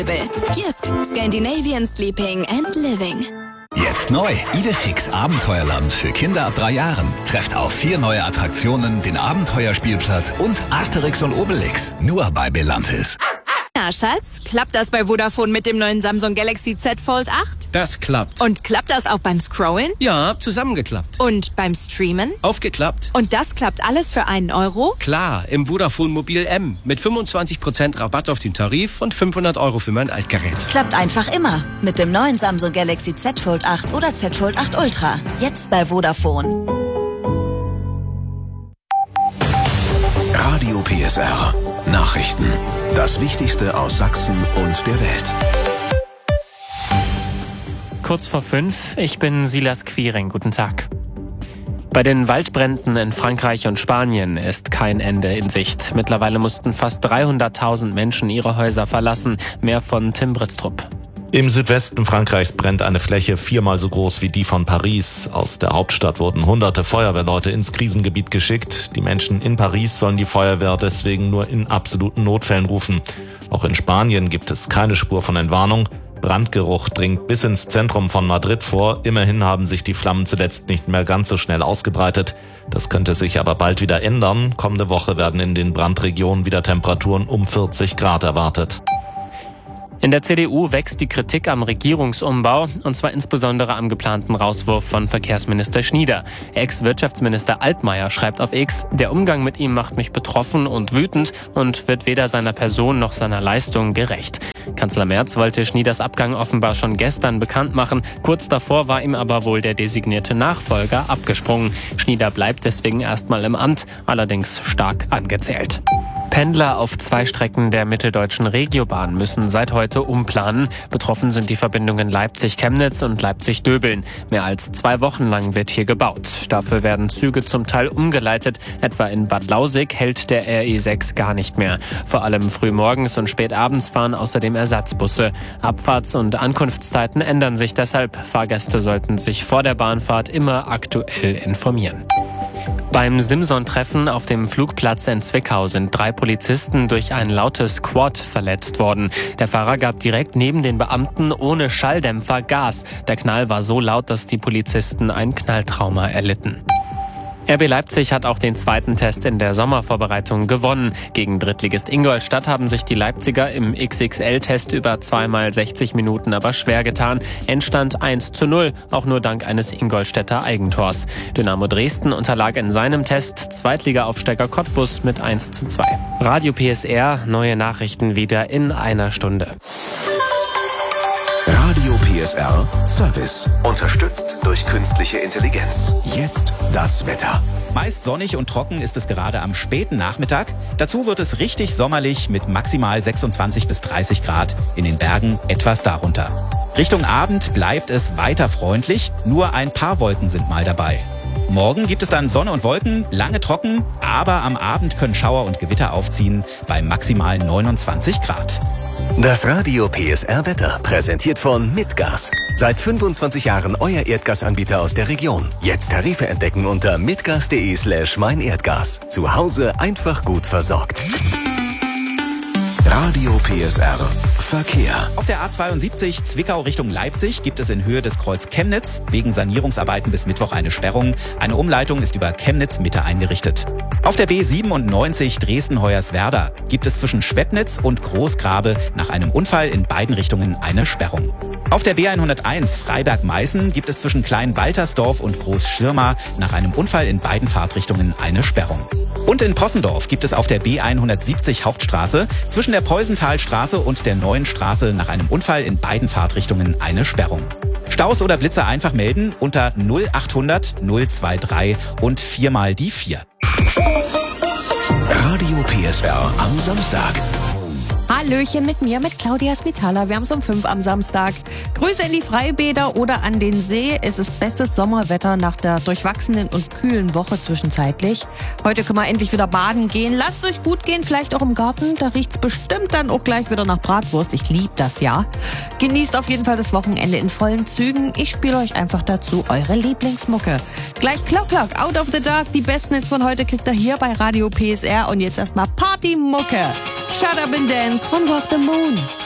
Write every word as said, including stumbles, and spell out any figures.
Jysk, Scandinavian Sleeping and Living. Jetzt neu, Idefix Abenteuerland für Kinder ab drei Jahren. Trefft auf vier neue Attraktionen, den Abenteuerspielplatz und Asterix und Obelix. Nur bei Belantis. Na, Schatz, klappt das bei Vodafone mit dem neuen Samsung Galaxy Z Fold acht? Das klappt. Und klappt das auch beim Scrollen? Ja, zusammengeklappt. Und beim Streamen? Aufgeklappt. Und das klappt alles für einen Euro? Klar, im Vodafone Mobil M. Mit fünfundzwanzig Prozent Rabatt auf den Tarif und fünfhundert Euro für mein Altgerät. Klappt einfach immer. Mit dem neuen Samsung Galaxy Z Fold acht oder Z Fold acht Ultra. Jetzt bei Vodafone. Radio P S R. Nachrichten. Das Wichtigste aus Sachsen und der Welt. Kurz vor fünf, ich bin Silas Quiring. Guten Tag. Bei den Waldbränden in Frankreich und Spanien ist kein Ende in Sicht. Mittlerweile mussten fast dreihunderttausend Menschen ihre Häuser verlassen. Mehr von Tim Britztrup. Im Südwesten Frankreichs brennt eine Fläche viermal so groß wie die von Paris. Aus der Hauptstadt wurden hunderte Feuerwehrleute ins Krisengebiet geschickt. Die Menschen in Paris sollen die Feuerwehr deswegen nur in absoluten Notfällen rufen. Auch in Spanien gibt es keine Spur von Entwarnung. Brandgeruch dringt bis ins Zentrum von Madrid vor. Immerhin haben sich die Flammen zuletzt nicht mehr ganz so schnell ausgebreitet. Das könnte sich aber bald wieder ändern. Kommende Woche werden in den Brandregionen wieder Temperaturen um vierzig Grad erwartet. In der C D U wächst die Kritik am Regierungsumbau, und zwar insbesondere am geplanten Rauswurf von Verkehrsminister Schnieder. Ex-Wirtschaftsminister Altmaier schreibt auf X, der Umgang mit ihm macht mich betroffen und wütend und wird weder seiner Person noch seiner Leistung gerecht. Kanzler Merz wollte Schnieders Abgang offenbar schon gestern bekannt machen. Kurz davor war ihm aber wohl der designierte Nachfolger abgesprungen. Schnieder bleibt deswegen erstmal im Amt, allerdings stark angezählt. Pendler auf zwei Strecken der mitteldeutschen Regiobahn müssen seit heute umplanen. Betroffen sind die Verbindungen Leipzig-Chemnitz und Leipzig-Döbeln. Mehr als zwei Wochen lang wird hier gebaut. Dafür werden Züge zum Teil umgeleitet. Etwa in Bad Lausig hält der R E sechs gar nicht mehr. Vor allem frühmorgens und spätabends fahren außerdem Ersatzbusse. Abfahrts- und Ankunftszeiten ändern sich deshalb. Fahrgäste sollten sich vor der Bahnfahrt immer aktuell informieren. Beim Simson-Treffen auf dem Flugplatz in Zwickau sind drei Polizisten durch ein lautes Quad verletzt worden. Der Fahrer gab direkt neben den Beamten ohne Schalldämpfer Gas. Der Knall war so laut, dass die Polizisten ein Knalltrauma erlitten. R B Leipzig hat auch den zweiten Test in der Sommervorbereitung gewonnen. Gegen Drittligist Ingolstadt haben sich die Leipziger im X X L-Test über zweimal sechzig Minuten aber schwer getan. Endstand eins zu null, auch nur dank eines Ingolstädter Eigentors. Dynamo Dresden unterlag in seinem Test Zweitliga-Aufsteiger Cottbus mit eins zu zwei. Radio P S R, neue Nachrichten wieder in einer Stunde. Radio P S R Service. Unterstützt durch künstliche Intelligenz. Jetzt das Wetter. Meist sonnig und trocken ist es gerade am späten Nachmittag. Dazu wird es richtig sommerlich mit maximal sechsundzwanzig bis dreißig Grad, in den Bergen etwas darunter. Richtung Abend bleibt es weiter freundlich, nur ein paar Wolken sind mal dabei. Morgen gibt es dann Sonne und Wolken, lange trocken, aber am Abend können Schauer und Gewitter aufziehen bei maximal neunundzwanzig Grad. Das Radio P S R Wetter präsentiert von Mitgas. Seit fünfundzwanzig Jahren euer Erdgasanbieter aus der Region. Jetzt Tarife entdecken unter mitgas.de slash mein Erdgas. Zu Hause einfach gut versorgt. Radio P S R Verkehr. Auf der A zweiundsiebzig Zwickau Richtung Leipzig gibt es in Höhe des Kreuz Chemnitz wegen Sanierungsarbeiten bis Mittwoch eine Sperrung. Eine Umleitung ist über Chemnitz Mitte eingerichtet. Auf der B siebenundneunzig Dresden-Hoyerswerda gibt es zwischen Schwebnitz und Großgrabe nach einem Unfall in beiden Richtungen eine Sperrung. Auf der B hunderteins Freiberg-Meißen gibt es zwischen Klein-Waltersdorf und Groß-Schirma nach einem Unfall in beiden Fahrtrichtungen eine Sperrung. Und in Possendorf gibt es auf der B hundertsiebzig Hauptstraße zwischen der Peusenthalstraße und der Neuen Straße nach einem Unfall in beiden Fahrtrichtungen eine Sperrung. Staus oder Blitzer einfach melden unter null achthundert null drei drei und viermal die vier. Radio P S R am Samstag. Hallöchen mit mir, mit Claudia Spitaler. Wir haben es um fünf am Samstag. Grüße in die Freibäder oder an den See. Es ist bestes Sommerwetter nach der durchwachsenen und kühlen Woche zwischenzeitlich. Heute können wir endlich wieder baden gehen. Lasst euch gut gehen, vielleicht auch im Garten. Da riecht's bestimmt dann auch gleich wieder nach Bratwurst. Ich liebe das ja. Genießt auf jeden Fall das Wochenende in vollen Zügen. Ich spiele euch einfach dazu eure Lieblingsmucke. Gleich Clock Clock, Out of the Dark. Die besten Hits von heute kriegt ihr hier bei Radio P S R. Und jetzt erstmal Partymucke. Shut Up and Dance von Rock the Moon.